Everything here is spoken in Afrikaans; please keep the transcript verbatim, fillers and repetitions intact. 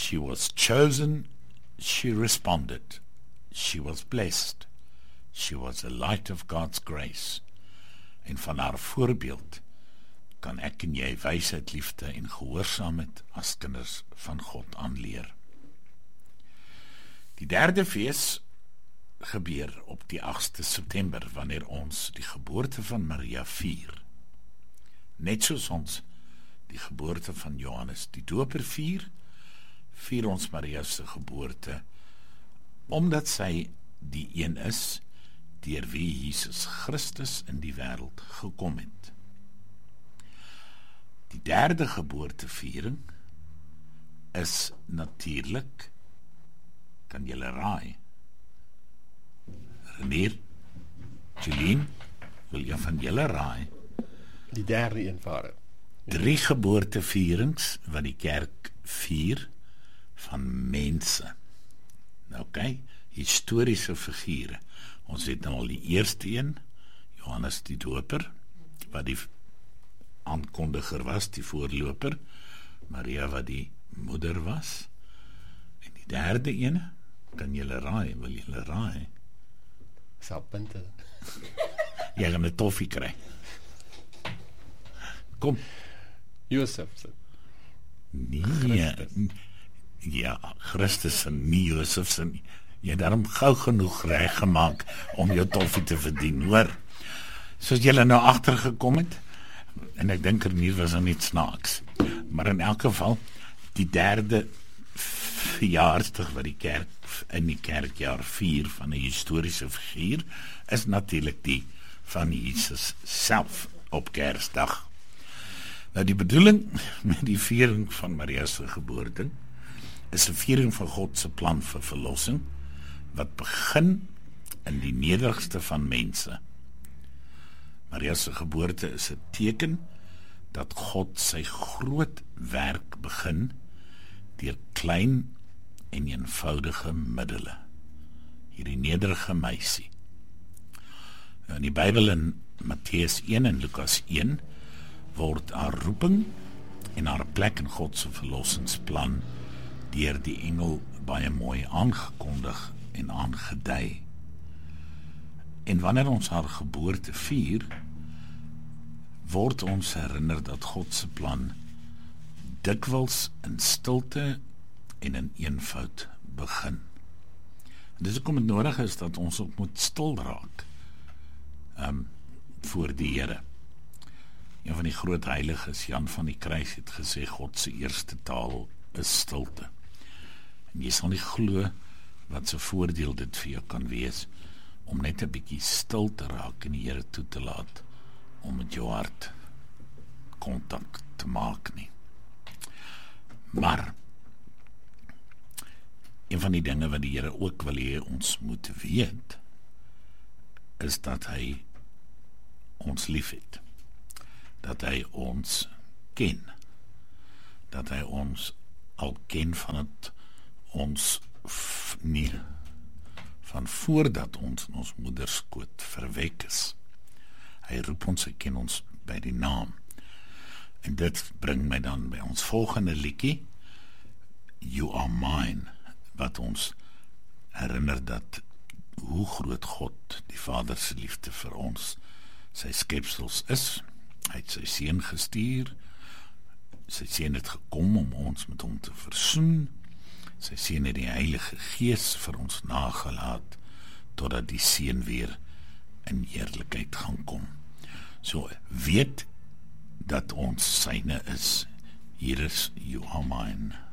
She was chosen, she responded. She was blessed. She was a light of God's grace. En van haar voorbeeld kan ek en jy wysheid, liefde en gehoorsaamheid as kinders van God aanleer. Die derde fees gebeur op die agste September, wanneer ons die geboorte van Maria vier. Net soos ons die geboorte van Johannes die Doper vier, vier ons Maria se geboorte, omdat sy die een is, deur wie Jesus Christus in die wêreld gekom het. Die derde geboorteviering is natuurlik, kan julle raai, Renier, Jolien, wil jy van julle raai? Die derde eenvoudig. Drie geboortevierings wat die kerk vier van mense. Ok, historiese figure. Ons het nou al die eerste een, Johannes die Doper, wat die aankondiger was, die voorloper, Maria wat die moeder was, en die derde ene, kan julle raai, wil julle raai? Sal punte. Jy gaan 'n toffie kry. Kom. Josef. Nee, Christus. Ja, Christus en nie Josef en jy het daarom gou genoeg reg gemaak om jou toffie te verdien, hoor. Soos julle nou agtergekom het, en ek dink er nie was er niet snaaks, maar in elk geval, die derde verjaarsdag wat die kerk in die kerkjaar vier van 'n historiese figuur, is natuurlik die van Jesus self op Kersdag. Nou die bedoeling met die viering van Maria se geboorte is 'n viering van God se plan vir verlossing, wat begin in die nederigste van mense. Maria se geboorte is 'n teken dat God sy groot werk begin deur klein en eenvoudige middele. Hierdie nederige meisie. Nou in die Bybel in Matteus een en Lukas een word haar roeping en haar plek in God se verlossingsplan deur die engel baie mooi aangekondig en aangedui. En wanneer ons haar geboorte vier, word ons herinner dat God se plan dikwels in stilte en in eenvoud begin. En dis hoekom dit nodig is dat ons ook moet stil raak um, voor die Here. Een van die groot heiliges, Jan van die Kruis, het gesê, God se eerste taal is stilte. En jy sal nie glo wat se voordeel dit vir jou kan wees, om net 'n bietjie stil te raak en die Here toe te laat, om met jou hart kontak te maak nie. Maar, een van die dinge wat die Here ook wil hê ons moet weet, is dat hy ons liefhet, dat hy ons ken, dat hy ons al ken van het ons nie, van voordat ons in ons moederskoot verwek is. Hy roep ons, hy ken ons by die naam. En dit bring my dan by ons volgende liedjie, You Are Mine, wat ons herinner dat hoe groot God, die Vader se liefde vir ons, sy skepsels is. Hy het sy seun gestuur, sy seun het gekom om ons met hom te versoen, sy seun het die Heilige Gees vir ons nagelaat, totdat die seun weer in eerlikheid gaan kom. So, weet dat ons syne is. Hier is You Are Mine.